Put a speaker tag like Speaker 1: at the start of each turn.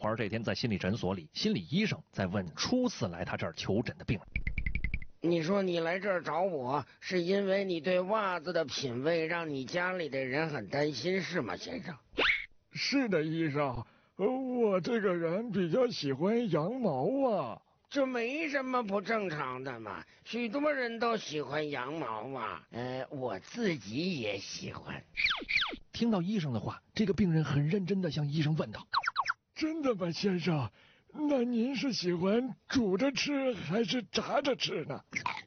Speaker 1: 花这天在心理诊所里，心理医生在问初次来他这儿求诊的病人：
Speaker 2: 你说你来这儿找我，是因为你对袜子的品味让你家里的人很担心，是吗，先生？
Speaker 3: 是的，医生，我这个人比较喜欢羊毛啊。
Speaker 2: 这没什么不正常的嘛，许多人都喜欢羊毛啊，我自己也喜欢。
Speaker 1: 听到医生的话，这个病人很认真地向医生问道：
Speaker 3: 真的吗，先生？那您是喜欢煮着吃还是炸着吃呢？